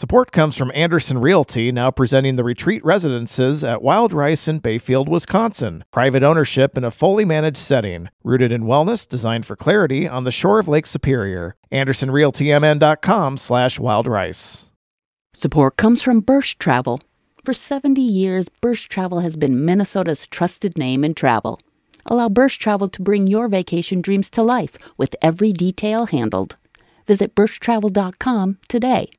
Support comes from Anderson Realty, now presenting the retreat residences at Wild Rice in Bayfield, Wisconsin. Private ownership in a fully managed setting, rooted in wellness, designed for clarity on the shore of Lake Superior. AndersonRealtyMN.com/wildrice. Support comes from Birch Travel. For 70 years, Birch Travel has been Minnesota's trusted name in travel. Allow Birch Travel to bring your vacation dreams to life with every detail handled. Visit birchtravel.com today.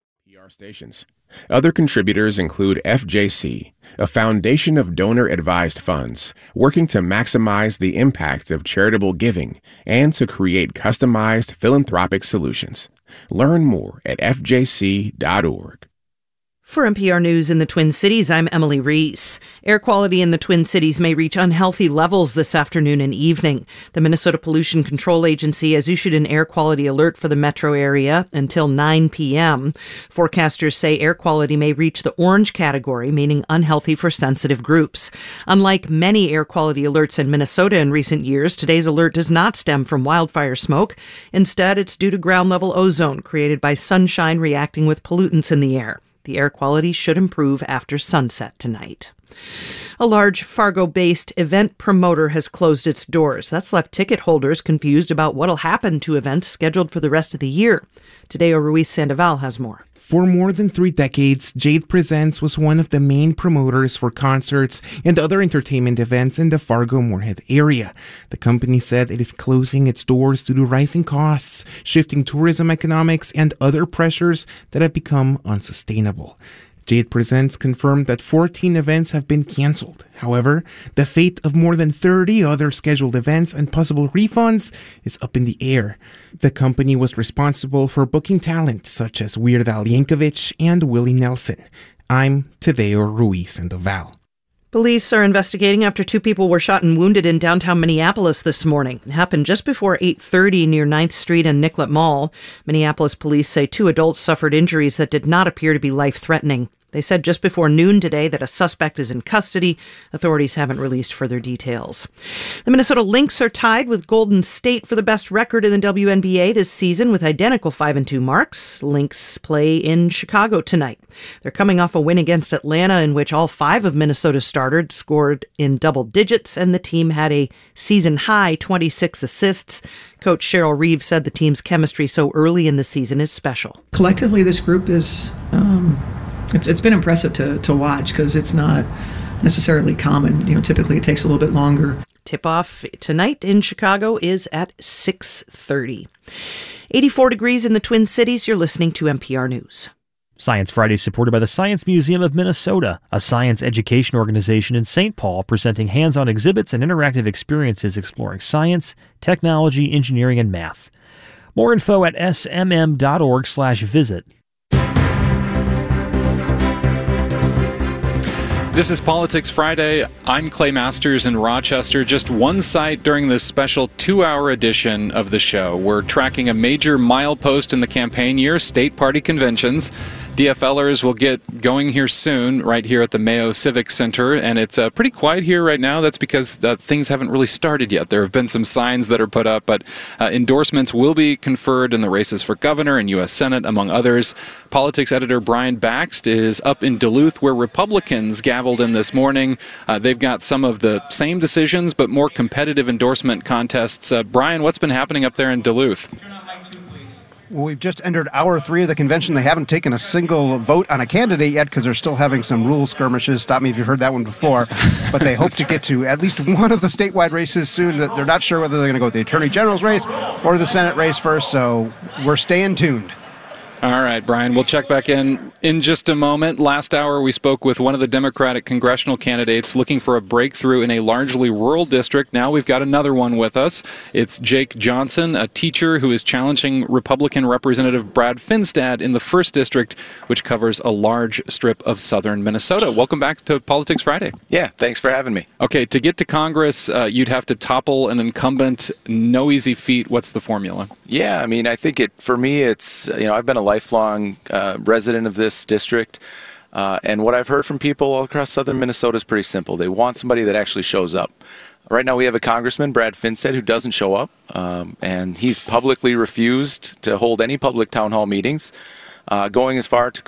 PR stations. Other contributors include FJC, a foundation of donor-advised funds, working to maximize the impact of charitable giving and to create customized philanthropic solutions. Learn more at fjc.org. For NPR News in the Twin Cities, I'm Emily Reese. Air quality in the Twin Cities may reach unhealthy levels this afternoon and evening. The Minnesota Pollution Control Agency has issued an air quality alert for the metro area until 9 p.m. Forecasters say air quality may reach the orange category, meaning unhealthy for sensitive groups. Unlike many air quality alerts in Minnesota in recent years, today's alert does not stem from wildfire smoke. Instead, it's due to ground-level ozone created by sunshine reacting with pollutants in the air. The air quality should improve after sunset tonight. A large Fargo-based event promoter has closed its doors. That's left ticket holders confused about what'll happen to events scheduled for the rest of the year. Tadeo Ruiz Sandoval has more. For more than 3 decades, Jade Presents was one of the main promoters for concerts and other entertainment events in the Fargo-Moorhead area. The company said it is closing its doors due to rising costs, shifting tourism economics, and other pressures that have become unsustainable. Jade Presents confirmed that 14 events have been canceled. However, the fate of more than 30 other scheduled events and possible refunds is up in the air. The company was responsible for booking talent such as Weird Al Yankovic and Willie Nelson. I'm Tadeo Ruiz Sandoval. Police are investigating after 2 people were shot and wounded in downtown Minneapolis this morning. It happened just before 8:30 near 9th Street and Nicollet Mall. Minneapolis police say 2 adults suffered injuries that did not appear to be life-threatening. They said just before noon today that a suspect is in custody. Authorities haven't released further details. The Minnesota Lynx are tied with Golden State for the best record in the WNBA this season with identical 5-2 marks. Lynx play in Chicago tonight. They're coming off a win against Atlanta in which all 5 of Minnesota's starters scored in double digits, and the team had a season-high 26 assists. Coach Cheryl Reeves said the team's chemistry so early in the season is special. Collectively, this group is... It's been impressive to watch because it's not necessarily common. Typically it takes a little bit longer. Tip-off tonight in Chicago is at 6:30. 84 degrees in the Twin Cities. You're listening to NPR News. Science Friday is supported by the Science Museum of Minnesota, a science education organization in St. Paul presenting hands-on exhibits and interactive experiences exploring science, technology, engineering, and math. More info at smm.org/visit. This is Politics Friday. I'm Clay Masters in Rochester. Just one site during this special 2-hour edition of the show. We're tracking a major milepost in the campaign year, state party conventions. DFLers will get going here soon, right here at the Mayo Civic Center, and it's pretty quiet here right now. That's because things haven't really started yet. There have been some signs that are put up, but endorsements will be conferred in the races for governor and U.S. Senate, among others. Politics editor Brian Bakst is up in Duluth, where Republicans gavelled in this morning. They've got some of the same decisions, but more competitive endorsement contests. Brian, what's been happening up there in Duluth? Well, we've just entered hour 3 of the convention. They haven't taken a single vote on a candidate yet because they're still having some rule skirmishes. Stop me if you've heard that one before. But they hope to get to at least one of the statewide races soon. They're not sure whether they're going to go with the Attorney General's race or the Senate race first, so we're staying tuned. All right, Brian, we'll check back in just a moment. Last hour, we spoke with one of the Democratic congressional candidates looking for a breakthrough in a largely rural district. Now we've got another one with us. It's Jake Johnson, a teacher who is challenging Republican Representative Brad Finstad in the 1st District, which covers a large strip of southern Minnesota. Welcome back to Politics Friday. Yeah, thanks for having me. Okay, to get to Congress, you'd have to topple an incumbent. No easy feat. What's the formula? Yeah, I mean, I think for me, it's, I've been a lifelong resident of this district. And what I've heard from people all across southern Minnesota is pretty simple. They want somebody that actually shows up. Right now we have a congressman, Brad Finstad, who doesn't show up. And he's publicly refused to hold any public town hall meetings, going as far to